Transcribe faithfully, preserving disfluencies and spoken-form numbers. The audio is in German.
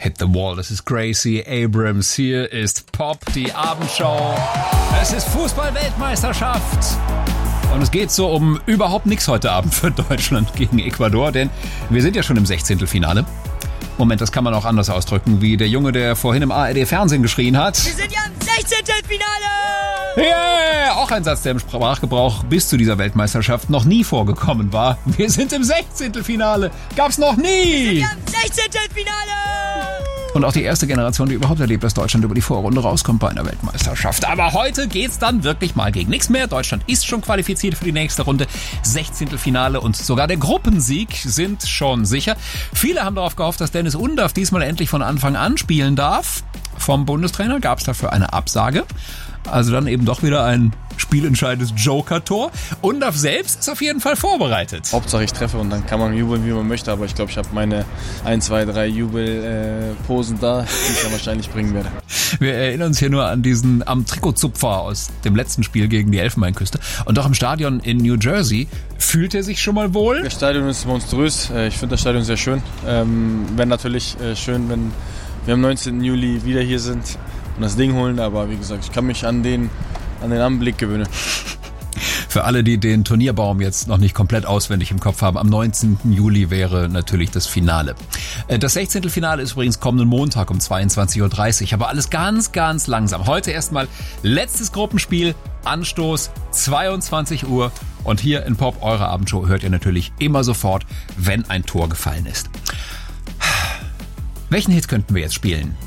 Hit the Wall, das ist Gracie Abrams. Hier ist Pop, die Abendshow. Es ist Fußball-Weltmeisterschaft. Und es geht so um überhaupt nichts heute Abend für Deutschland gegen Ecuador, denn wir sind ja schon im Sechzehntelfinale. Moment, das kann man auch anders ausdrücken, wie der Junge, der vorhin im A R D-Fernsehen geschrien hat. Wir sind ja im Sechzehntelfinale! Yeah! Auch ein Satz, der im Sprachgebrauch bis zu dieser Weltmeisterschaft noch nie vorgekommen war. Wir sind im Sechzehntelfinale! Gab's noch nie! Wir sind ja im Sechzehntelfinale! Und auch die erste Generation, die überhaupt erlebt, dass Deutschland über die Vorrunde rauskommt bei einer Weltmeisterschaft. Aber heute geht's dann wirklich mal gegen nichts mehr. Deutschland ist schon qualifiziert für die nächste Runde. Sechzehntelfinale und sogar der Gruppensieg sind schon sicher. Viele haben darauf gehofft, dass Dennis Undaff diesmal endlich von Anfang an spielen darf. Vom Bundestrainer gab es dafür eine Absage. Also dann eben doch wieder ein spielentscheidendes Joker-Tor. Undaff selbst ist auf jeden Fall vorbereitet. Hauptsache ich treffe und dann kann man jubeln, wie man möchte. Aber ich glaube, ich habe meine ein, zwei, drei Jubelposen äh, da, die ich dann wahrscheinlich bringen werde. Wir erinnern uns hier nur an diesen am Trikotzupfer aus dem letzten Spiel gegen die Elfenbeinküste. Und auch im Stadion in New Jersey. Fühlt er sich schon mal wohl? Das Stadion ist monströs. Ich finde das Stadion sehr schön. Ähm, Wäre natürlich äh, schön, wenn wir am neunzehnten Juli wieder hier sind und das Ding holen, aber wie gesagt, ich kann mich an den, an den Anblick gewöhnen. Für alle, die den Turnierbaum jetzt noch nicht komplett auswendig im Kopf haben, am neunzehnten Juli wäre natürlich das Finale. Das Sechzehntelfinale ist übrigens kommenden Montag um zweiundzwanzig Uhr dreißig, aber alles ganz, ganz langsam. Heute erstmal letztes Gruppenspiel, Anstoß zweiundzwanzig Uhr und hier in Pop, eure Abendshow, hört ihr natürlich immer sofort, wenn ein Tor gefallen ist. Welchen Hit könnten wir jetzt spielen?